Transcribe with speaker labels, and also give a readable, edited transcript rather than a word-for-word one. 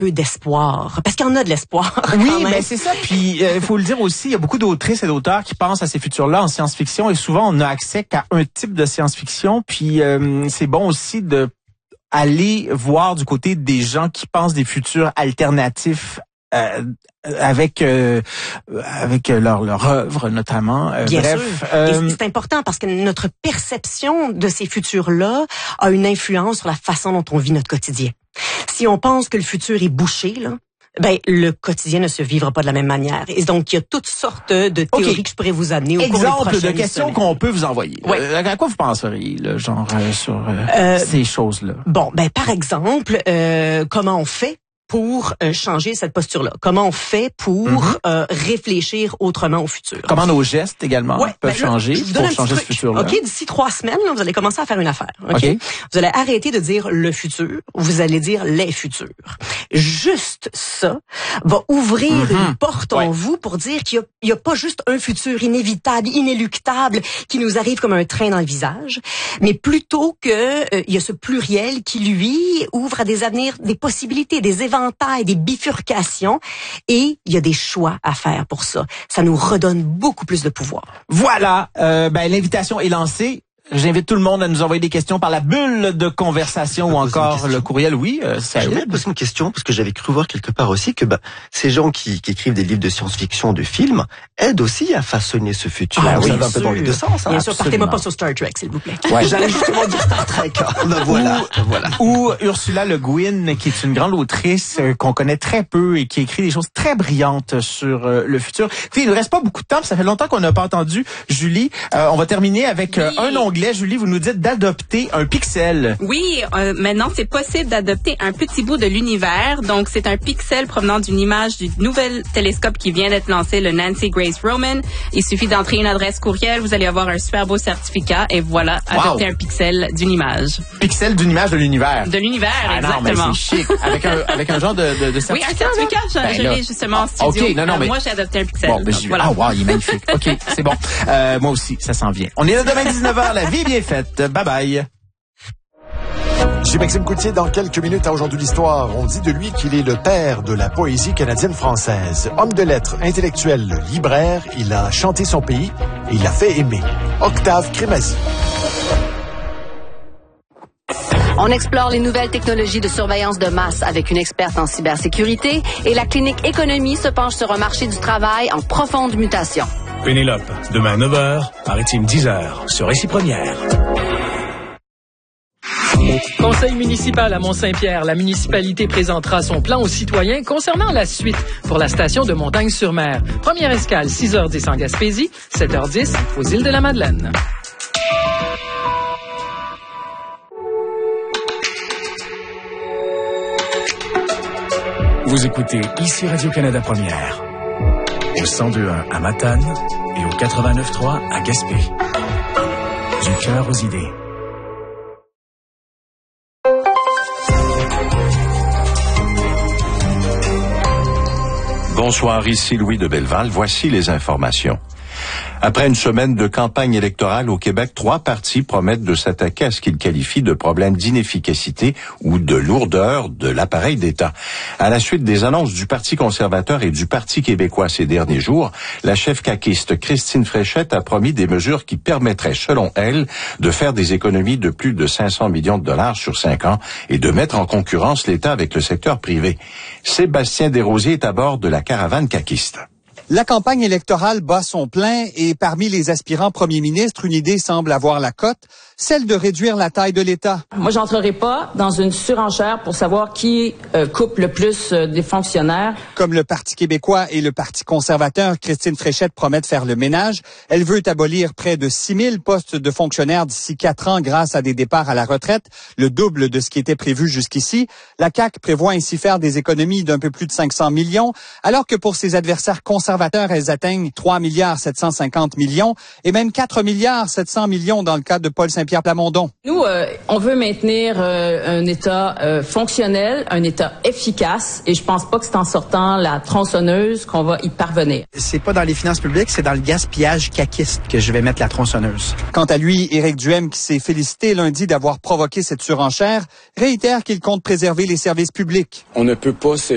Speaker 1: peu d'espoir. Parce qu'il y en a de l'espoir.
Speaker 2: Oui, ben c'est ça. Puis il faut le dire aussi, il y a beaucoup d'autrices et d'auteurs qui pensent à ces futurs-là en science-fiction et souvent on n'a accès qu'à un type de science-fiction. Puis c'est bon aussi de aller voir du côté des gens qui pensent des futurs alternatifs avec leur œuvre notamment.
Speaker 1: Bien
Speaker 2: bref,
Speaker 1: sûr. Et c'est important parce que notre perception de ces futurs-là a une influence sur la façon dont on vit notre quotidien. Si on pense que le futur est bouché, là, ben le quotidien ne se vivra pas de la même manière. Et donc il y a toutes sortes de théories que je pourrais vous amener au cours des prochaines semaines.
Speaker 2: Exemple de questions qu'on peut vous envoyer.
Speaker 1: Ouais.
Speaker 2: À quoi vous penseriez, là, genre sur ces choses-là?
Speaker 1: Bon, ben par exemple, comment on fait pour changer cette posture-là? Comment on fait pour réfléchir autrement au futur?
Speaker 2: Comment nos gestes également peuvent changer pour changer ce futur-là?
Speaker 1: OK, d'ici 3 semaines, là, vous allez commencer à faire une affaire. OK? Vous allez arrêter de dire le futur, vous allez dire les futurs. Juste ça va ouvrir une porte en vous pour dire qu'il y a pas juste un futur inévitable, inéluctable qui nous arrive comme un train dans le visage, mais plutôt que il y a ce pluriel qui lui ouvre à des avenirs, des possibilités, des éventails, des bifurcations, et il y a des choix à faire pour ça. Ça nous redonne beaucoup plus de pouvoir.
Speaker 2: Voilà, l'invitation est lancée. J'invite tout le monde à nous envoyer des questions par la bulle de conversation ou encore le courriel. Oui, ça
Speaker 3: Je voulais poser une question parce que j'avais cru voir quelque part aussi que ces gens qui écrivent des livres de science-fiction, de films, aident aussi à façonner ce futur.
Speaker 2: Ah, oui,
Speaker 3: ça va un peu dans les deux sens.
Speaker 1: Bien sûr, partez-moi pas sur Star Trek, s'il vous plaît.
Speaker 2: Ouais.
Speaker 3: J'allais justement dire Star Trek. Voilà.
Speaker 2: Ou Ursula Le Guin, qui est une grande autrice qu'on connaît très peu et qui écrit des choses très brillantes sur le futur. Puis, il ne reste pas beaucoup de temps, ça fait longtemps qu'on n'a pas entendu Julie. On va terminer avec un onglet. Julie, vous nous dites d'adopter un pixel.
Speaker 4: Oui, maintenant, c'est possible d'adopter un petit bout de l'univers. Donc, c'est un pixel provenant d'une image du nouvel télescope qui vient d'être lancé, le Nancy Grace Roman. Il suffit d'entrer une adresse courriel, vous allez avoir un super beau certificat et voilà, adopter un pixel d'une image.
Speaker 2: Pixel d'une image de l'univers.
Speaker 4: De l'univers,
Speaker 2: Non,
Speaker 4: exactement.
Speaker 2: mais c'est chic. Avec un genre de certificat.
Speaker 4: Oui, un certificat, je l'ai justement en studio.
Speaker 2: OK, non, mais
Speaker 4: moi, j'ai adopté un pixel.
Speaker 2: Bon,
Speaker 4: voilà.
Speaker 2: Ah, wow, il est magnifique. OK, c'est bon. Moi aussi, ça s'en vient. On est là demain 19h, la vie est bien faite. Bye bye.
Speaker 5: Je suis Maxime Coutier. Dans quelques minutes à Aujourd'hui l'Histoire, on dit de lui qu'il est le père de la poésie canadienne-française. Homme de lettres, intellectuel, libraire, il a chanté son pays et il l'a fait aimer. Octave Crémazie.
Speaker 6: On explore les nouvelles technologies de surveillance de masse avec une experte en cybersécurité et la clinique Économie se penche sur un marché du travail en profonde mutation.
Speaker 7: Pénélope, demain 9h, Maritime 10h, sur Récit Première.
Speaker 8: Conseil municipal à Mont-Saint-Pierre, la municipalité présentera son plan aux citoyens concernant la suite pour la station de Montagne-sur-Mer. Première escale, 6h10 en Gaspésie, 7h10 aux îles de la Madeleine.
Speaker 7: Vous écoutez ici Radio-Canada Première, au 102.1 à Matane et au 89.3 à Gaspé. Du cœur aux idées.
Speaker 9: Bonsoir, ici Louis de Belleval. Voici les informations. Après une semaine de campagne électorale au Québec, 3 partis promettent de s'attaquer à ce qu'ils qualifient de problème d'inefficacité ou de lourdeur de l'appareil d'État. À la suite des annonces du Parti conservateur et du Parti québécois ces derniers jours, la chef caquiste Christine Fréchette a promis des mesures qui permettraient, selon elle, de faire des économies de plus de 500 millions de dollars sur 5 ans et de mettre en concurrence l'État avec le secteur privé. Sébastien Desrosiers est à bord de la caravane caquiste.
Speaker 10: La campagne électorale bat son plein et parmi les aspirants premiers ministres, une idée semble avoir la cote, celle de réduire la taille de l'État.
Speaker 11: Moi, j'entrerai pas dans une surenchère pour savoir qui coupe le plus des fonctionnaires.
Speaker 10: Comme le Parti québécois et le Parti conservateur, Christine Fréchette promet de faire le ménage. Elle veut abolir près de 6 000 postes de fonctionnaires d'ici 4 ans grâce à des départs à la retraite, le double de ce qui était prévu jusqu'ici. La CAQ prévoit ainsi faire des économies d'un peu plus de 500 millions, alors que pour ses adversaires conservateurs, elles atteignent 3 milliards 750 millions et même 4 milliards 700 millions dans le cas de Paul Saint-Pierre Plamondon.
Speaker 11: Nous, on veut maintenir un État fonctionnel, un État efficace, et je pense pas que c'est en sortant la tronçonneuse qu'on va y parvenir.
Speaker 12: C'est pas dans les finances publiques, c'est dans le gaspillage caquiste que je vais mettre la tronçonneuse.
Speaker 10: Quant à lui, Éric Duhem, qui s'est félicité lundi d'avoir provoqué cette surenchère, réitère qu'il compte préserver les services publics.
Speaker 13: On ne peut pas